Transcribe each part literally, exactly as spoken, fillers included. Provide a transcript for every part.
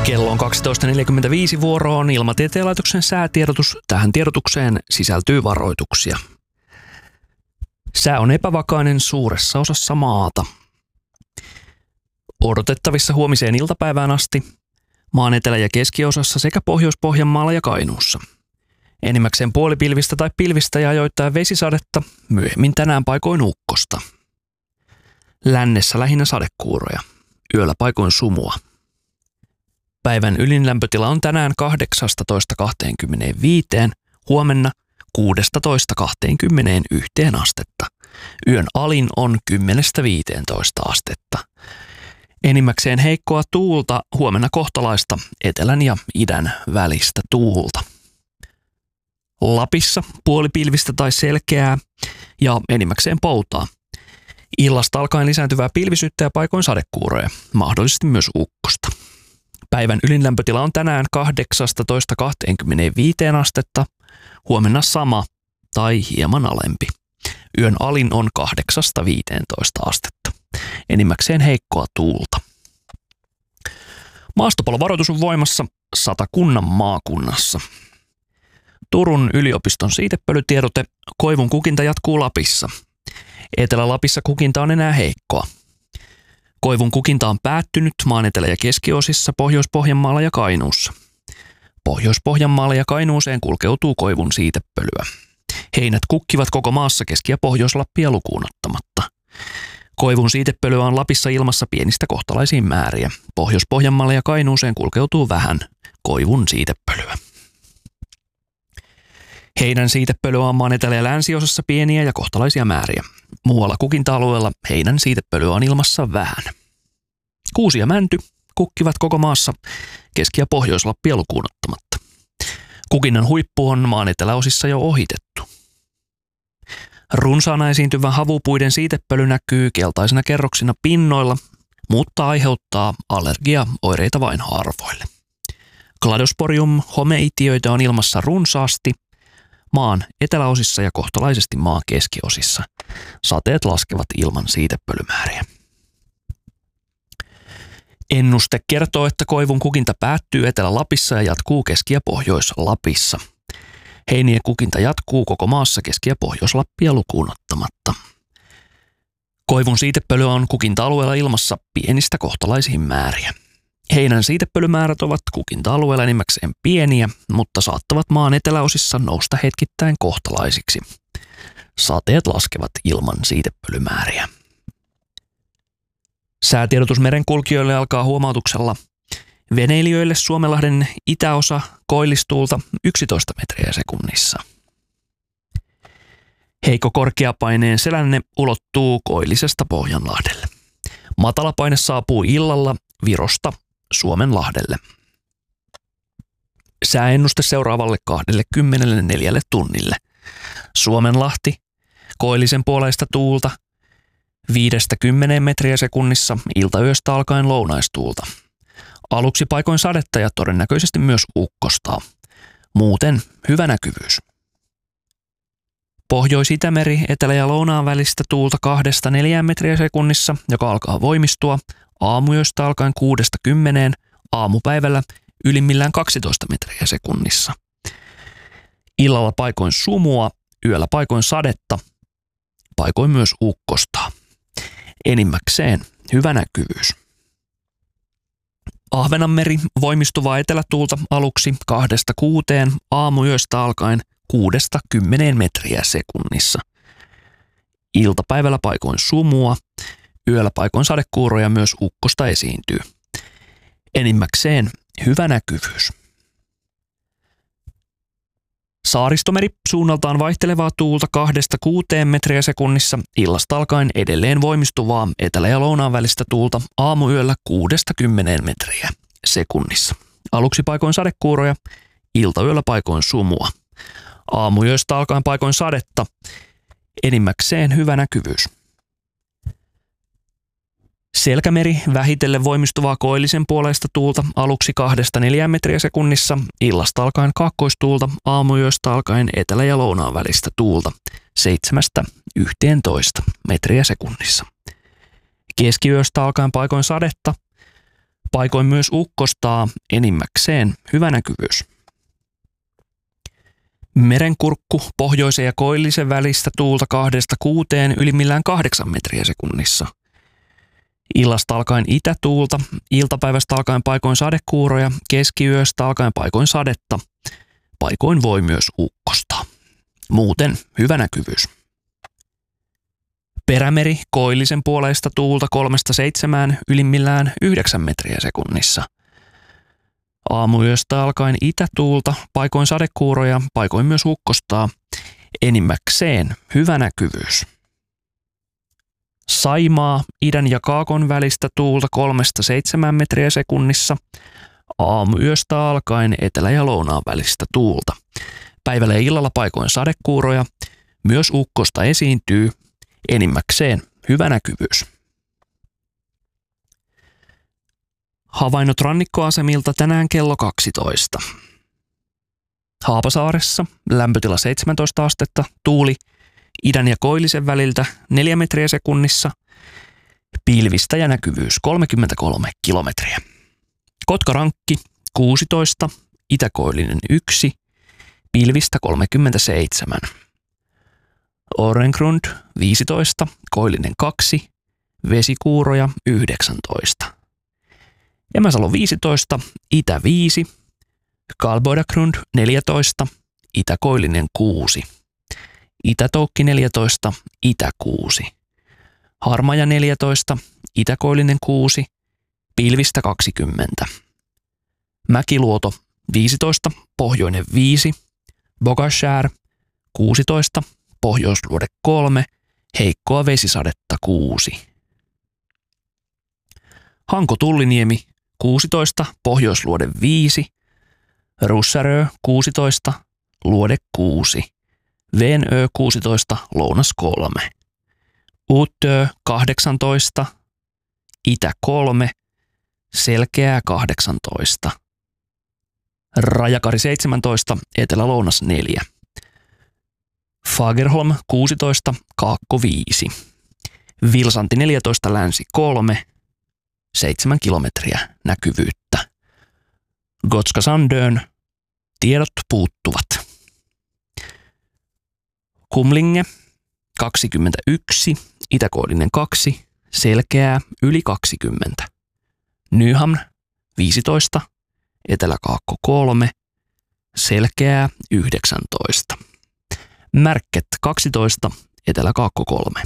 Kello on kaksitoista neljäkymmentäviisi vuoroon Ilmatieteen laitoksen säätiedotus. Tähän tiedotukseen sisältyy varoituksia. Sää on epävakainen suuressa osassa maata. Odotettavissa huomiseen iltapäivään asti maan etelä- ja keskiosassa sekä Pohjois-Pohjanmaalla ja Kainuussa. Enimmäkseen puolipilvistä tai pilvistä ja ajoittain vesisadetta, myöhemmin tänään paikoin ukkosta. Lännessä lähinnä sadekuuroja, yöllä paikoin sumua. Päivän ylinlämpötila on tänään kahdeksastatoista kaksikymmentäviisi, huomenna kuusitoista kaksikymmentäyksi astetta. Yön alin on kymmenestä viiteentoista astetta. Enimmäkseen heikkoa tuulta, huomenna kohtalaista etelän ja idän välistä tuulta. Lapissa puolipilvistä tai selkeää ja enimmäkseen poutaa. Illasta alkaen lisääntyvää pilvisyyttä ja paikoin sadekuuroja, mahdollisesti myös ukkosta. Päivän ylinlämpötila on tänään kahdeksastatoista kaksikymmentäviisi astetta, huomenna sama tai hieman alempi. Yön alin on kahdeksasta viiteentoista astetta. Enimmäkseen heikkoa tuulta. Maastopalovaroitus on voimassa Satakunnan maakunnassa. Turun yliopiston siitepölytiedote: koivun kukinta jatkuu Lapissa. Etelä-Lapissa kukinta on enää heikkoa. Koivun kukinta on päättynyt maan etelä- ja keskiosissa Pohjois-Pohjanmaalla ja Kainuussa. Pohjois-Pohjanmaalla ja Kainuuseen kulkeutuu koivun siitepölyä. Heinät kukkivat koko maassa Keski- ja Pohjois-Lappia lukuun ottamatta. Koivun siitepölyä on Lapissa ilmassa pienistä kohtalaisiin määriä. Pohjois-Pohjanmaalle ja Kainuuseen kulkeutuu vähän koivun siitepölyä. Heinän siitepölyä on maan etelä- ja länsiosassa pieniä ja kohtalaisia määriä. Muualla kukinta-alueella heinän siitepölyä on ilmassa vähän. Kuusi ja mänty kukkivat koko maassa Keski- ja Pohjois-Lappia lukuun ottamatta. Kukinnan huippu on maan eteläosissa jo ohitettu. Runsaana esiintyvä havupuiden siitepöly näkyy keltaisena kerroksina pinnoilla, mutta aiheuttaa allergiaoireita vain harvoille. Cladosporium homeitiöitä on ilmassa runsaasti maan eteläosissa ja kohtalaisesti maan keskiosissa. Sateet laskevat ilman siitepölymääriä. Ennuste kertoo, että koivun kukinta päättyy Etelä-Lapissa ja jatkuu Keski- ja Pohjois-Lapissa. Heinien kukinta jatkuu koko maassa Keski- ja Pohjois-Lappia lukuun ottamatta. Koivun siitepölyä on kukinta-alueella ilmassa pienistä kohtalaisiin määriä. Heinän siitepölymäärät ovat kukinta-alueella enimmäkseen pieniä, mutta saattavat maan eteläosissa nousta hetkittäin kohtalaisiksi. Sateet laskevat ilman siitepölymääriä. Säätiedotus merenkulkijoille alkaa huomautuksella: veneilijöille Suomenlahden itäosa koillistuulta yksitoista metriä sekunnissa. Heikko korkeapaineen selänne ulottuu Koillisesta Pohjanlahdelle. Matalapaine saapuu illalla Virosta Suomenlahdelle. Sääennuste seuraavalle kaksikymmentäneljä tunnille. Suomenlahti, koillisen puoleista tuulta viidestä kymmeneen metriä sekunnissa, iltayöstä alkaen lounaistuulta. Aluksi paikoin sadetta ja todennäköisesti myös ukkosta. Muuten hyvä näkyvyys. Pohjois-Itämeri etelä- ja lounaan välistä tuulta kahdesta neljään metriä sekunnissa, joka alkaa voimistua. Aamuyöstä alkaen kuudesta kymmeneen, aamupäivällä ylimmillään kaksitoista metriä sekunnissa. Illalla paikoin sumua, yöllä paikoin sadetta, paikoin myös ukkosta. Enimmäkseen hyvä näkyvyys. Ahvenanmeri voimistuvaa etelätuulta aluksi kahdesta kuuteen, aamuyöstä alkaen kuudesta kymmeneen metriä sekunnissa. Iltapäivällä paikoin sumua, yöllä paikoin sadekuuroja, myös ukkosta esiintyy. Enimmäkseen hyvä näkyvyys. Saaristomeri suunnaltaan vaihtelevaa tuulta kahdesta kuuteen metriä sekunnissa, illasta alkaen edelleen voimistuvaa etelä- ja lounaan välistä tuulta aamuyöllä kuudesta kymmeneen metriä sekunnissa. Aluksi paikoin sadekuuroja, iltayöllä paikoin sumua. Aamuyöstä alkaen paikoin sadetta, enimmäkseen hyvä näkyvyys. Selkämeri vähitellen voimistuvaa koillisen puoleista tuulta aluksi kahdesta neljään metriä sekunnissa, illasta alkaen kaakkoistuulta, aamuyöstä alkaen etelä- ja lounaan välistä tuulta seitsemästä yhteentoista metriä sekunnissa. Keskiyöstä alkaen paikoin sadetta, Paikoin myös ukkostaa, enimmäkseen hyvä näkyvyys. Merenkurkku pohjoisen ja koillisen välistä tuulta kahdesta kuuteen ylimmillään kahdeksan metriä sekunnissa. Illasta alkaen itätuulta, iltapäivästä alkaen paikoin sadekuuroja, keskiyöstä alkaen paikoin sadetta. Paikoin voi myös ukkostaa. Muuten hyvä näkyvyys. Perämeri koillisen puoleista tuulta kolmesta seitsemään ylimmillään yhdeksän metriä sekunnissa. Aamuyöstä alkaen itätuulta, paikoin sadekuuroja, paikoin myös ukkostaa. Enimmäkseen hyvä näkyvyys. Saimaa idän ja kaakon välistä tuulta kolmesta seitsemään metriä sekunnissa. Aamuyöstä alkaen etelä- ja lounaan välistä tuulta. Päivällä ja illalla paikoin sadekuuroja. Myös ukkosta esiintyy. Enimmäkseen hyvä näkyvyys. Havainnot rannikkoasemilta tänään kello kaksitoista. Haapasaaressa lämpötila seitsemäntoista astetta, tuuli idän ja koillisen väliltä neljä metriä sekunnissa, pilvistä ja näkyvyys kolmekymmentäkolme kilometriä. Kotkarankki kuusitoista, itäkoillinen yksi, pilvistä kolmekymmentäseitsemän. Orrengrund viisitoista, koillinen kaksi, vesikuuroja yhdeksäntoista. Jämäsalo viisitoista, itä viisi, Karlbodagrund neljätoista, itäkoillinen kuusi. Itätoukki neljätoista, itä kuusi. Harmaja neljätoista, itäkoillinen kuusi, pilvistä kaksikymmentä. Mäkiluoto viisitoista, pohjoinen viisi, Bogashär kuusitoista, pohjoisluode kolme, heikkoa vesisadetta kuusi. Hanko-Tulliniemi kuusitoista, pohjoisluode viisi, Russarö kuusitoista, luode kuusi, Venö kuusitoista, lounas kolme, Utö kahdeksantoista, itä kolme, selkeää kahdeksantoista, Rajakari seitsemäntoista, etelä-lounas neljä, Fagerholm kuusitoista, kaakko viisi, Vilsanti neljätoista, länsi kolme, seitsemän kilometriä näkyvyyttä. Gotska Sandön tiedot puuttuvat. Kumlinge kaksikymmentäyksi, itäkoillinen kaksi, selkeää yli kaksikymmentä. Nyhamn viisitoista, eteläkaakko kolme, selkeää yhdeksäntoista. Märket kaksitoista, eteläkaakko kolme.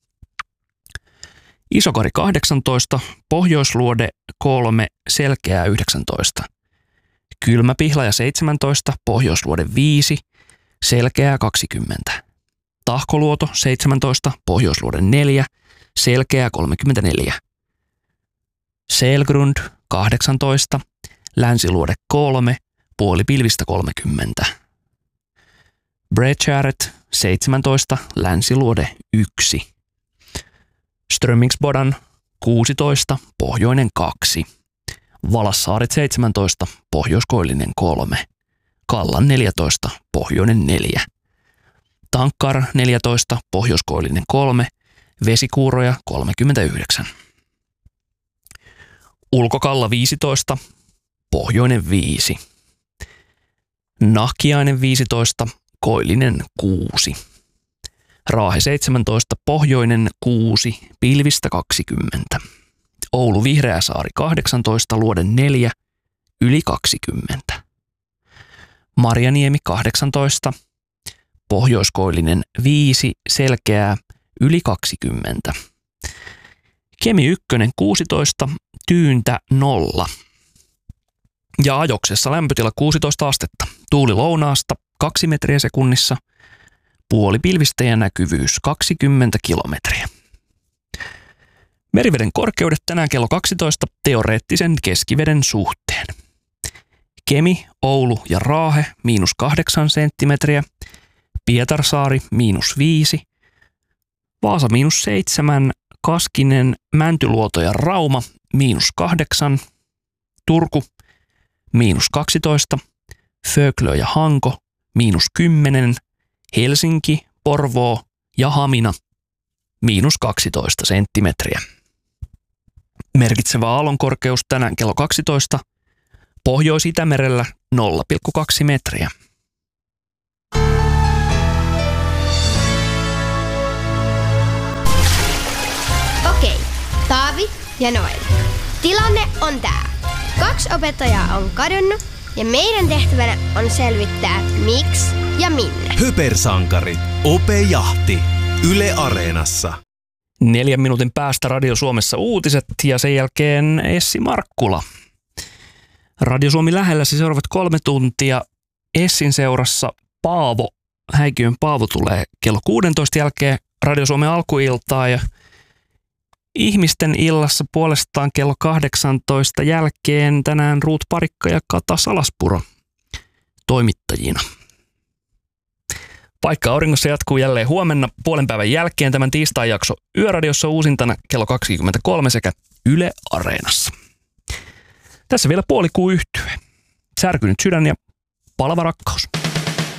Isokari kahdeksantoista, pohjoisluode kolme, selkeää yhdeksäntoista. Kylmäpihlaja seitsemäntoista, pohjoisluode viisi, selkeää kaksikymmentä. Tahkoluoto seitsemäntoista, pohjoisluode neljä, selkeää kolmekymmentäneljä. Selgrund kahdeksantoista, länsiluode kolme, puolipilvistä kolmekymmentä. Bredskäret seitsemäntoista, länsiluode yksi. Strömingsbodan kuusitoista, pohjoinen kaksi. Valassaaret seitsemäntoista, pohjoiskoillinen kolme. Kallan neljätoista, pohjoinen neljä. Tankkar neljätoista, pohjoiskoillinen kolme. Vesikuuroja kolmekymmentäyhdeksän. Ulkokalla viisitoista, pohjoinen viisi. Nahkiainen viisitoista, koillinen kuusi. Raahe seitsemäntoista, pohjoinen kuusi, pilvistä kaksikymmentä. Oulu Vihreäsaari kahdeksantoista, luode neljä, yli kaksikymmentä. Marjaniemi kahdeksantoista, pohjoiskoillinen viisi, selkeää yli kaksikymmentä. Kemi ykkönen kuusitoista, tyyntä nolla. Ja Ajoksessa lämpötila kuusitoista astetta. Tuuli lounaasta kaksi metriä sekunnissa. Puolipilvistä ja näkyvyys kaksikymmentä kilometriä. Meriveden korkeudet tänään kello kaksitoista teoreettisen keskiveden suhteen. Kemi, Oulu ja Raahe miinus kahdeksan senttimetriä. Pietarsaari miinus viisi. Vaasa miinus seitsemän. Kaskinen, Mäntyluoto ja Rauma miinus kahdeksan. Turku miinus kaksitoista. Föglö ja Hanko miinus kymmenen. Helsinki, Porvoo ja Hamina miinus kaksitoista senttimetriä. merkitsevä aallonkorkeus tänään kello kaksitoista, Pohjois-Itämerellä nolla pilkku kaksi metriä. Okei, Taavi ja Noel. Tilanne on tää. Kaksi opettajaa on kadonnut ja meidän tehtävänä on selvittää miksi ja minne. Hypersankarit. Opejahti. Yle Areenassa. Neljän minuutin päästä Radio Suomessa uutiset ja sen jälkeen Essi Markkula. Radio Suomi lähellä siis seuraavat kolme tuntia. Essin seurassa Paavo, Häikiön Paavo tulee kello kuusitoista jälkeen Radio Suomen alkuiltaa ja ihmisten illassa puolestaan kello kahdeksantoista jälkeen tänään Ruut Parikka ja Kata Salaspuro toimittajina. Paikka auringossa jatkuu jälleen huomenna puolen päivän jälkeen tämän tiistai-jakso Yöradiossa uusintana kello kaksikymmentäkolme sekä Yle Areenassa. Tässä vielä puolikuu yhtye. Särkynyt sydän ja palava rakkaus.